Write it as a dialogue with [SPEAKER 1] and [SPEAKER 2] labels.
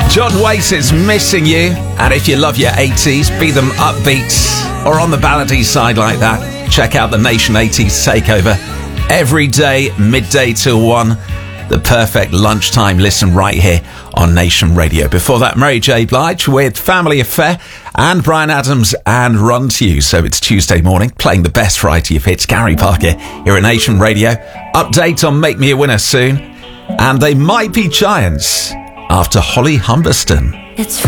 [SPEAKER 1] John Wace is Missing You. And if you love your 80s, be them upbeats or on the ballady side like that, check out the Nation 80s Takeover. Every day, midday till 1. The perfect lunchtime listen right here on Nation Radio. Before that, Mary J. Blige with Family Affair and Bryan Adams and Run to You. So it's Tuesday morning, playing the best variety of hits. Gary Parker here at Nation Radio. Update on Make Me a Winner soon. And they might be giants after Holly Humberston.
[SPEAKER 2] It's